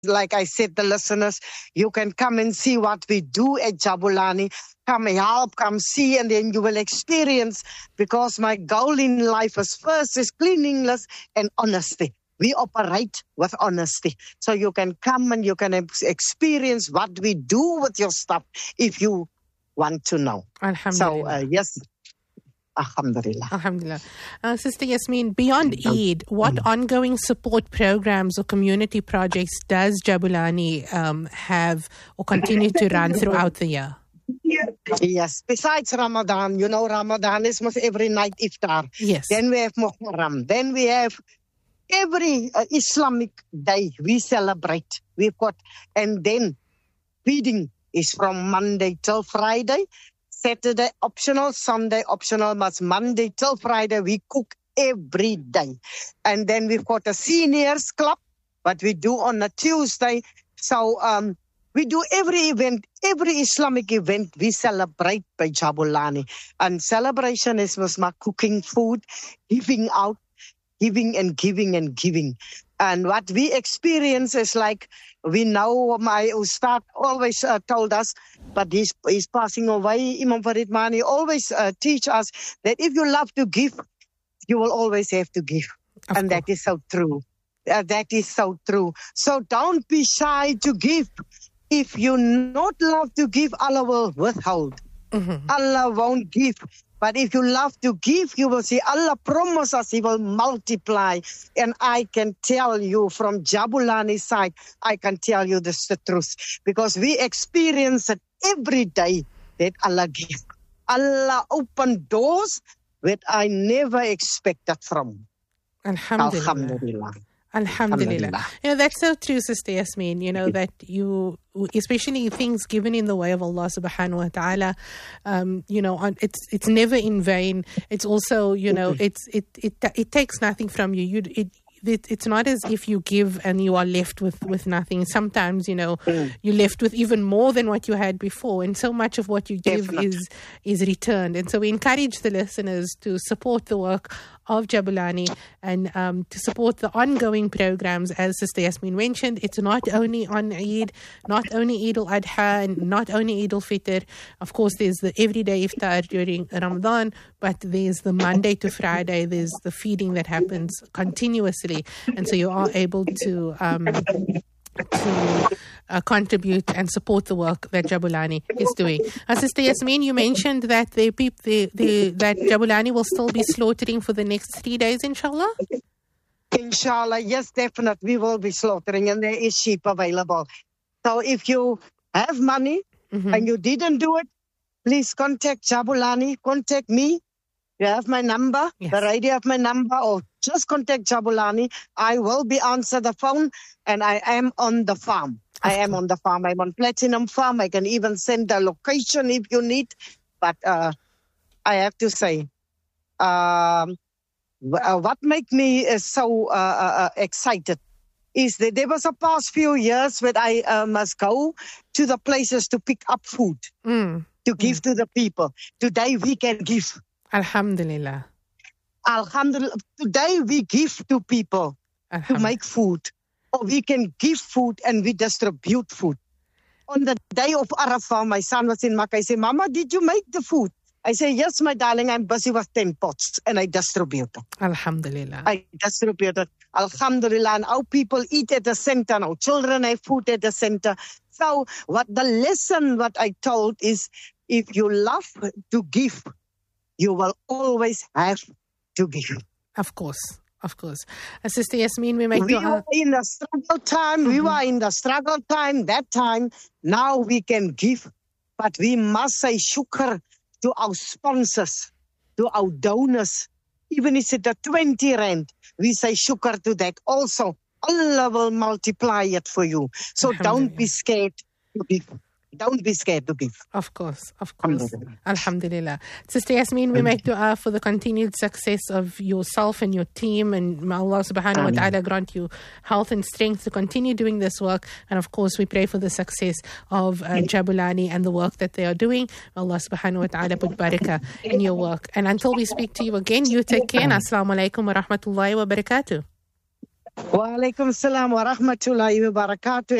like I said, the listeners, you can come and see what we do at Jabulani. Come help, come see, and then you will experience, because my goal in life is first is cleanliness and honesty. We operate with honesty. So you can come and you can experience what we do with your stuff if you want to know. Alhamdulillah. So, yes. Alhamdulillah. Alhamdulillah. Sister Yasmin, beyond Eid, what ongoing support programs or community projects does Jabulani have or continue to run throughout the year? Yes, besides Ramadan, Ramadan is most every night iftar. Yes. Then we have Muharram. Then we have every Islamic day we celebrate. We've got, and then feeding is from Monday till Friday. Saturday optional, Sunday optional, but Monday till Friday we cook every day. And then we've got a seniors club, but we do on a Tuesday. So we do every event, every Islamic event we celebrate by Jabulani. And celebration is my cooking food, giving out, giving and giving and giving. And what we experience is like, we know my Ustad always told us, but he's passing away, Imam Farid Mani always teach us that if you love to give, you will always have to give. And that is so true. That is so true. So don't be shy to give. If you not love to give, Allah will withhold. Allah won't give. But if you love to give, you will see Allah promise us He will multiply. And I can tell you from Jabulani's side, I can tell you this the truth. Because we experience it every day that Allah gives. Allah open doors that I never expected from. Alhamdulillah. Alhamdulillah. Alhamdulillah. That's so true, Sister Yasmin. That you, especially things given in the way of Allah subhanahu wa ta'ala, it's never in vain. It's also, it takes nothing from you. It's not as if you give and you are left with nothing. Sometimes, you're left with even more than what you had before. And so much of what you give is returned. And so we encourage the listeners to support the work of Jabulani and to support the ongoing programs. As Sister Yasmin mentioned, it's not only on Eid, not only Eid al-Adha, and not only Eid al-Fitr. Of course, there's the everyday iftar during Ramadan, but there's the Monday to Friday, there's the feeding that happens continuously. And so you are able to contribute and support the work that Jabulani is doing. Sister Yasmin, you mentioned that that Jabulani will still be slaughtering for the next 3 days, inshallah? Inshallah, yes, definitely we will be slaughtering, and there is sheep available. So if you have money and you didn't do it, please contact Jabulani, contact me. You have my number, the radio have my number, or just contact Jabulani. I will be answer the phone, and I am on the farm. I am on the farm. I'm on Platinum Farm. I can even send the location if you need. But I have to say, what make me so excited is that there was a past few years when I must go to the places to pick up food, to give to the people. Today we can give. Alhamdulillah. Alhamdulillah. Today we give to people to make food. Or we can give food and we distribute food. On the day of Arafah, my son was in Makkah. He said, Mama, did you make the food? I say, yes, my darling, I'm busy with 10 pots. And I distributed. Alhamdulillah. I distributed. Alhamdulillah. And our people eat at the center. Our children have food at the center. So what the lesson, what I told is, if you love to give, you will always have to give. Of course. Of course. Sister Yasmin, we make We were in the struggle time. We were in the struggle time, that time. Now we can give. But we must say shukr to our sponsors, to our donors. Even if it's a 20 rand, we say shukr to that. Also, Allah will multiply it for you. So don't be scared to give. Don't be scared to give. Of course, of course. Alhamdulillah. Sister Yasmin, we make dua for the continued success of yourself and your team, and may Allah subhanahu wa ta'ala grant you health and strength to continue doing this work. And of course, we pray for the success of Jabulani and the work that they are doing. May Allah subhanahu wa ta'ala put barakah in your work. And until we speak to you again, you take care. Assalamu alaikum wa rahmatullahi wa barakatuh. Wa alaikum salam wa rahmatullahi wa barakatuh.